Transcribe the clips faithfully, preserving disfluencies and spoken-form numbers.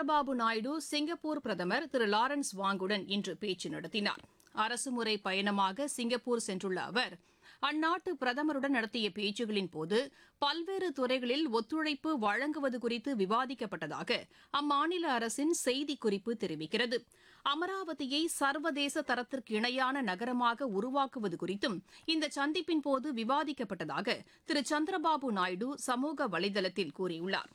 Chandrababu Naidu Singapore பிரதமர் திரு Lawrence வாங்குடன் இன்று பேச்சு நடத்தினார். அரசுமுறை பயணமாக சிங்கப்பூர் சென்றுள்ள அவர் அந்நாட்டு பிரதமருடன் நடத்திய பேச்சுகளின் போது பல்வேறு துறைகளில் ஒத்துழைப்பு வழங்குவது குறித்து விவாதிக்கப்பட்டதாக அம்மாநில அரசின் செய்திக்குறிப்பு தெரிவிக்கிறது. அமராவதியை சர்வதேச தரத்திற்கு இணையான நகரமாக உருவாக்குவது குறித்தும் இந்த சந்திப்பின் போது விவாதிக்கப்பட்டதாக திரு சந்திரபாபு நாயுடு சமூக வலைதளத்தில் கூறியுள்ளார்.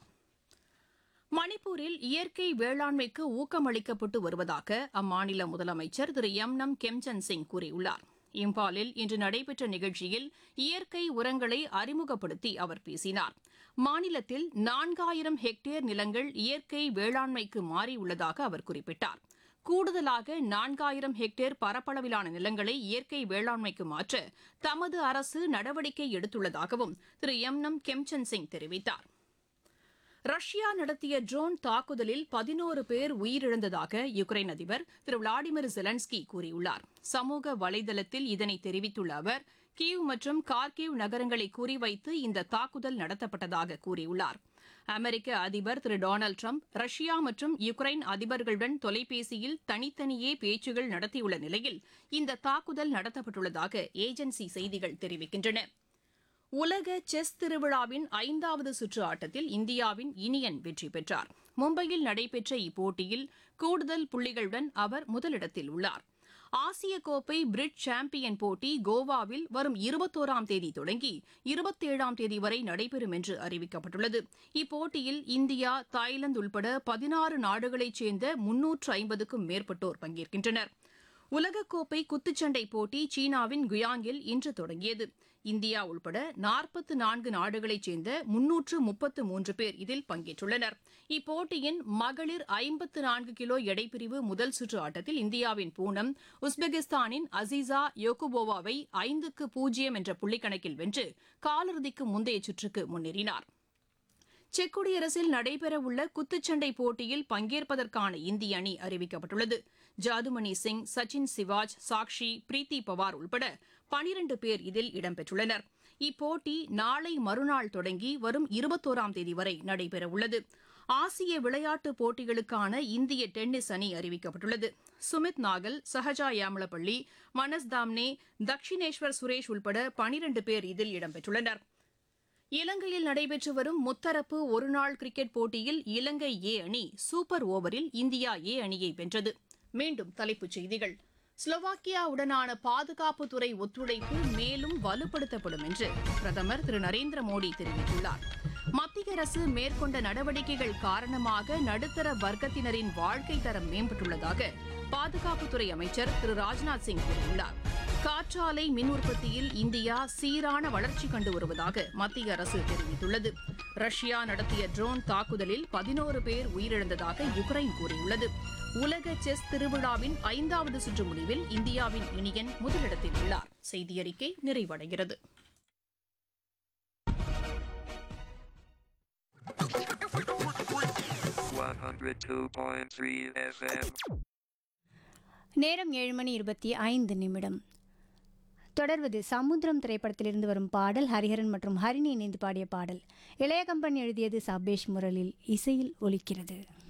மணிப்பூரில் இயற்கை வேளாண்மைக்கு ஊக்கமளிக்கப்பட்டு வருவதாக அம்மாநில முதலமைச்சர் திரு எம் நம் கெம்சந்த் சிங் கூறியுள்ளார். இம்பாலில் இன்று நடைபெற்ற நிகழ்ச்சியில் இயற்கை உரங்களை அறிமுகப்படுத்தி அவர் பேசினார். மாநிலத்தில் நான்காயிரம் ஹெக்டேர் நிலங்கள் இயற்கை வேளாண்மைக்கு மாறியுள்ளதாக அவர் குறிப்பிட்டார். கூடுதலாக நான்காயிரம் ஹெக்டேர் பரப்பளவிலான நிலங்களை இயற்கை வேளாண்மைக்கு மாற்ற தமது அரசு நடவடிக்கை எடுத்துள்ளதாகவும் திரு எம் நம் கெம்சந்த் சிங் தெரிவித்தார். ரஷ்யா நடத்திய ட்ரோன் தாக்குதலில் பதினோரு பேர் உயிரிழந்ததாக யுக்ரைன் அதிபர் திரு விளாடிமிர் ஜெலன்ஸ்கி கூறியுள்ளார். சமூக வலைதளத்தில் இதனை தெரிவித்துள்ள அவர் கீவ் மற்றும் கார்கிவ் நகரங்களை குறிவைத்து இந்த தாக்குதல் நடத்தப்பட்டதாக கூறியுள்ளார். அமெரிக்க அதிபர் திரு டொனால்டு டிரம்ப் ரஷ்யா மற்றும் யுக்ரைன் அதிபர்களுடன் தொலைபேசியில் தனித்தனியே பேச்சுகள் நடத்தியுள்ள நிலையில் இந்த தாக்குதல் நடத்தப்பட்டுள்ளதாக ஏஜென்சி செய்திகள் தெரிவிக்கின்றன. உலக செஸ் திருவிழாவின் ஐந்தாவது சுற்று ஆட்டத்தில் இந்தியாவின் இனியன் வெற்றி பெற்றார். மும்பையில் நடைபெற்ற இப்போட்டியில் கூடுதல் புள்ளிகளுடன் அவர் முதலிடத்தில் உள்ளார். ஆசிய கோப்பை பிரிட்ஜ் சாம்பியன் போட்டி கோவாவில் வரும் இருபத்தோராம் தேதி தொடங்கி இருபத்தேழாம் தேதி வரை நடைபெறும் என்று அறிவிக்கப்பட்டுள்ளது. இப்போட்டியில் இந்தியா, தாய்லாந்து உள்பட பதினாறு நாடுகளைச் சேர்ந்த முன்னூற்று ஐம்பதுக்கும் மேற்பட்டோர் பங்கேற்கின்றனர். உலகக்கோப்பை குத்துச்சண்டை போட்டி சீனாவின் குயாங்கில் இன்று தொடங்கியது. இந்தியா உள்பட நாற்பத்து நான்கு நாடுகளைச் சேர்ந்த முன்னூற்று முப்பத்து மூன்று பேர் இதில் பங்கேற்றுள்ளனர். இப்போட்டியின் மகளிர் ஐம்பத்து நான்கு கிலோ எடைப்பிரிவு முதல் சுற்று ஆட்டத்தில் இந்தியாவின் பூனம் உஸ்பெகிஸ்தானின் அசீசா யோகுபோவாவை ஐந்துக்கு பூஜ்ஜியம் என்ற புள்ளிக்கணக்கில் வென்று காலிறுதிக்கு முந்தைய சுற்றுக்கு முன்னேறினார். செக் குடியரசில் நடைபெறவுள்ள குத்துச்சண்டை போட்டியில் பங்கேற்பதற்கான இந்திய அணி அறிவிக்கப்பட்டுள்ளது. ஜாதுமணி சிங், சச்சின் சிவாஜ், சாக்ஷி, பிரீத்தி பவார் உள்பட பனிரண்டு பேர் இதில் இடம்பெற்றுள்ளனர். இப்போட்டி நாளை மறுநாள் தொடங்கி வரும் இருபத்தோராம் தேதி வரை நடைபெறவுள்ளது. ஆசிய விளையாட்டுப் போட்டிகளுக்கான இந்திய டென்னிஸ் அணி அறிவிக்கப்பட்டுள்ளது. சுமித் நாகல், சஹஜா யாமளப்பள்ளி, மனஸ் தாம்னே, தக்ஷினேஸ்வர் சுரேஷ் உள்பட பனிரண்டு பேர் இதில் இடம்பெற்றுள்ளனர். இலங்கையில் நடைபெற்று வரும் முத்தரப்பு ஒருநாள் கிரிக்கெட் போட்டியில் இலங்கை ஏ அணி சூப்பர் ஓவரில் இந்தியா ஏ அணியை வென்றது. மீண்டும் தலைப்புச் செய்திகள். ஸ்லோவாக்கியாவுடனான பாதுகாப்புத்துறை ஒத்துழைப்பு மேலும் வலுப்படுத்தப்படும் என்று பிரதமர் திரு நரேந்திர மோடி தெரிவித்துள்ளார். மத்திய அரசு மேற்கொண்ட நடவடிக்கைகள் காரணமாக நடுத்தர வர்க்கத்தினரின் வாழ்க்கை தரம் மேம்பட்டுள்ளதாக பாதுகாப்புத்துறை அமைச்சர் திரு ராஜ்நாத் சிங் கூறியுள்ளார். காற்றாலை மின் உற்பத்தியில் இந்தியா சீரான வளர்ச்சி கண்டு வருவதாக மத்திய அரசு தெரிவித்துள்ளது. ரஷ்யா நடத்திய ட்ரோன் தாக்குதலில் பதினோரு பேர் உயிரிழந்ததாக யுக்ரைன் கூறியுள்ளது. உலக செஸ் திருவிழாவின் ஐந்தாவது சுற்று முடிவில் இந்தியாவின் இனியன் முதலிடத்தில் உள்ளார். செய்தியறிக்கை நிறைவடைகிறது. நேரம் ஏழு மணி இருபத்தி ஐந்து நிமிடம். தொடர்வது சமுத்திரம் திரைப்படத்திலிருந்து வரும் பாடல். ஹரிஹரன் மற்றும் ஹரிணி இணைந்து பாடிய பாடல். இளைய கம்பன் எழுதியது சபேஷ் முரளில் இசையில் ஒலிக்கிறது.